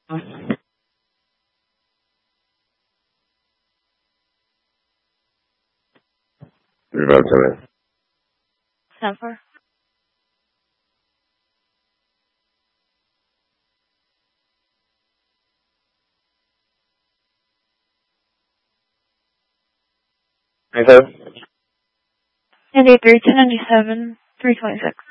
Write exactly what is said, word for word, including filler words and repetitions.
Revoke to it. Stanford. Info? Indy three ten ninety seven, three twenty six.